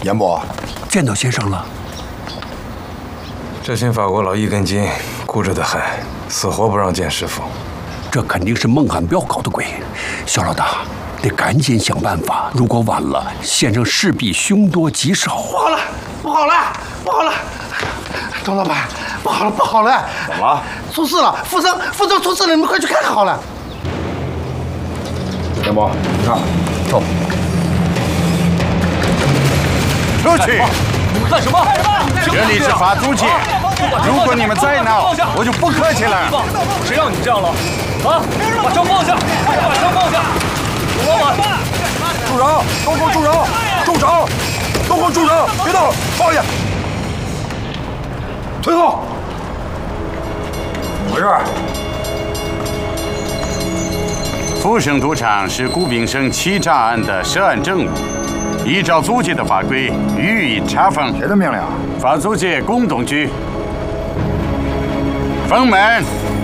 严伯， 见到先生了。 这群法国佬一根筋，固执得很，死活不让见师傅。 这肯定是孟汉彪搞的鬼。肖老大，得赶紧想办法，如果晚了，先生势必凶多吉少。 不好了，不好了，不好了！董老板，不好了，不好了！ 怎么了？ 出事了，富生出事了，你们快去看好了。 严伯，你看，走。 出去！ 你们干什么？ 这里是法租界，如果你们再闹，我就不客气了。 谁让你这样了？啊！把枪放下！把枪放下！董老板， 住手！都给我住手！住手！都给我住手！别动！放下！退后！怎么回事？ 富盛赌场是顾炳生欺诈案的涉案证物，依照租界的法规予以查封。 谁的命令啊？ 法租界工董局。封门。